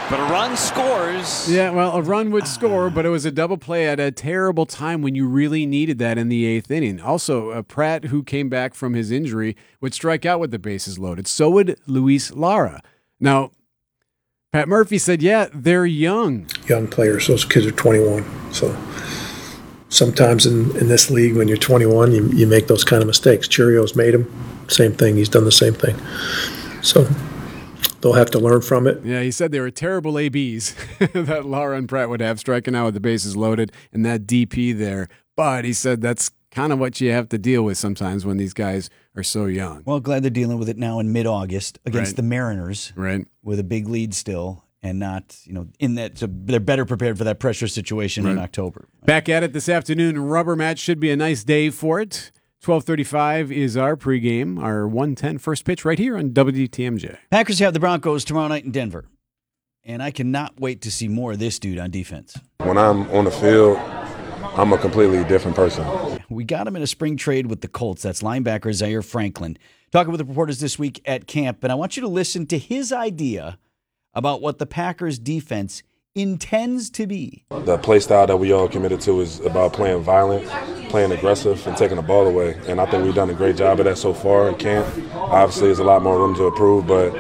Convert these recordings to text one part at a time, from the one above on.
But a run scores. Yeah, well, a run would score, but it was a double play at a terrible time when you really needed that in the eighth inning. Also, Pratt, who came back from his injury, would strike out with the bases loaded. So would Luis Lara. Now, Pat Murphy said, yeah, they're young. Young players. Those kids are 21. So sometimes in this league, when you're 21, you make those kind of mistakes. Cheerios made him. Same thing. He's done the same thing. So they'll have to learn from it. Yeah, he said they were terrible ABs that Lara and Pratt would have, striking out with the bases loaded and that DP there. But he said that's kind of what you have to deal with sometimes when these guys are so young. Well, glad they're dealing with it now in mid-August against the Mariners, right? With a big lead still, and not, in that, so they're better prepared for that pressure situation in October. Back at it this afternoon. Rubber match should be a nice day for it. 12:35 is our pregame, our 1:10 first pitch right here on WTMJ. Packers have the Broncos tomorrow night in Denver, and I cannot wait to see more of this dude on defense. When I'm on the field, I'm a completely different person. We got him in a spring trade with the Colts. That's linebacker Zaire Franklin. Talking with the reporters this week at camp, and I want you to listen to his idea about what the Packers defense intends to be. The play style that we all committed to is about playing violent, playing aggressive, and taking the ball away. And I think we've done a great job of that so far in camp. Obviously, there's a lot more room to improve, but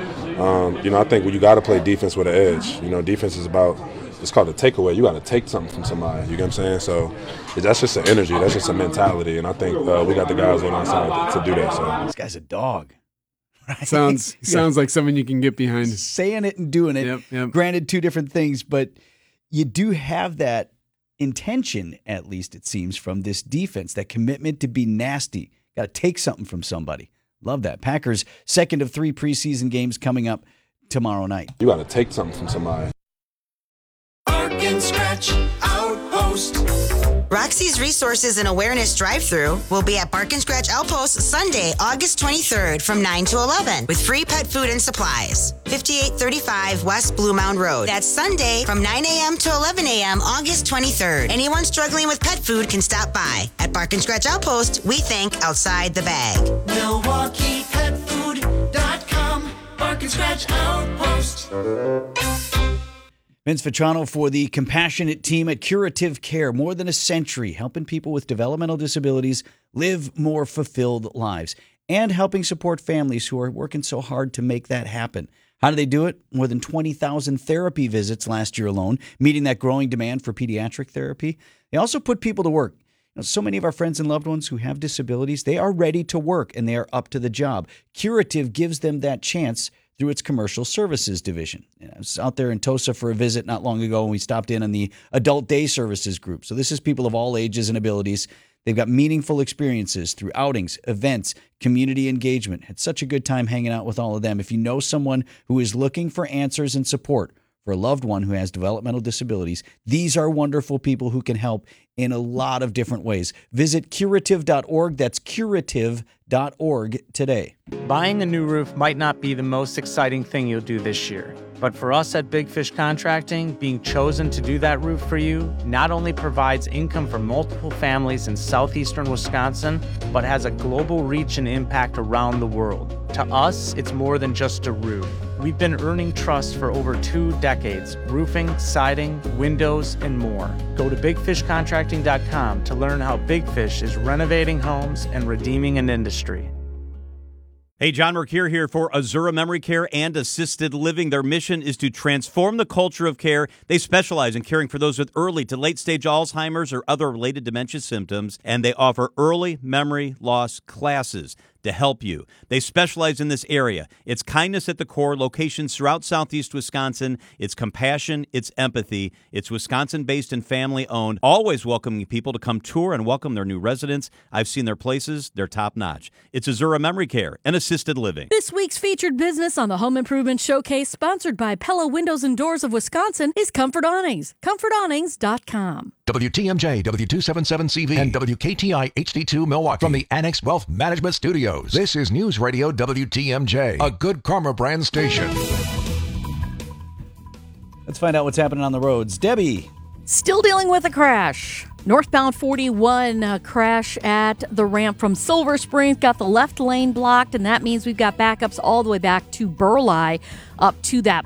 I think you got to play defense with an edge. Defense is about, it's called a takeaway. You got to take something from somebody. You get what I'm saying? So that's just an energy. That's just a mentality. And I think we got the guys on our side to do that. So this guy's a dog. Right? Sounds like someone you can get behind. Saying it and doing it. Yep. Granted, two different things, but you do have that intention, at least it seems, from this defense, that commitment to be nasty. Got to take something from somebody. Love that. Packers, second of 3 preseason games coming up tomorrow night. You got to take something from somebody. Bark and Scratch Outpost. Roxy's Resources and Awareness Drive-Thru will be at Bark and Scratch Outpost Sunday, August 23rd from 9 to 11 with free pet food and supplies. 5835 West Blue Mound Road. That's Sunday from 9 a.m. to 11 a.m. August 23rd. Anyone struggling with pet food can stop by. At Bark and Scratch Outpost, we think outside the bag. MilwaukeePetFood.com. Bark and Scratch Outpost. Vince Vitrano for the compassionate team at Curative Care. More than a century helping people with developmental disabilities live more fulfilled lives and helping support families who are working so hard to make that happen. How do they do it? More than 20,000 therapy visits last year alone, meeting that growing demand for pediatric therapy. They also put people to work. So many of our friends and loved ones who have disabilities, they are ready to work and they are up to the job. Curative gives them that chance through its commercial services division. I was out there in Tosa for a visit not long ago, and we stopped in on the adult day services group. So this is people of all ages and abilities. They've got meaningful experiences through outings, events, community engagement. Had such a good time hanging out with all of them. If you know someone who is looking for answers and support for a loved one who has developmental disabilities, these are wonderful people who can help in a lot of different ways. Visit curative.org. That's curative.org today. Buying a new roof might not be the most exciting thing you'll do this year. But for us at Big Fish Contracting, being chosen to do that roof for you not only provides income for multiple families in southeastern Wisconsin, but has a global reach and impact around the world. To us, it's more than just a roof. We've been earning trust for over 2 decades, roofing, siding, windows, and more. Go to bigfishcontracting.com to learn how Big Fish is renovating homes and redeeming an industry. Hey, John Mercure here for Azura Memory Care and Assisted Living. Their mission is to transform the culture of care. They specialize in caring for those with early to late-stage Alzheimer's or other related dementia symptoms, and they offer early memory loss classes to help you. They specialize in this area. It's kindness at the core, locations throughout southeast Wisconsin. It's compassion, it's empathy. It's Wisconsin-based and family-owned, always welcoming people to come tour and welcome their new residents. I've seen their places. They're top-notch. It's Azura Memory Care and Assisted Living. This week's featured business on the Home Improvement Showcase, sponsored by Pella Windows and Doors of Wisconsin, is Comfort Awnings. ComfortAwnings.com. WTMJ, W277CV, and WKTI HD2 Milwaukee from the Annex Wealth Management Studios. This is News Radio WTMJ, a Good Karma brand station. Let's find out what's happening on the roads. Debbie. Still dealing with a crash. Northbound 41 crash at the ramp from Silver Springs. Got the left lane blocked, and that means we've got backups all the way back to Burleigh up to that